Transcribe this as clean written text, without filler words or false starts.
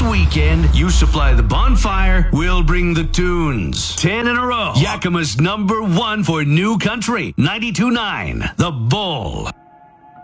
weekend, you supply the bonfire, we'll bring the tunes. 10 in a row. Yakima's #1 for new country. 92.9 The Bull.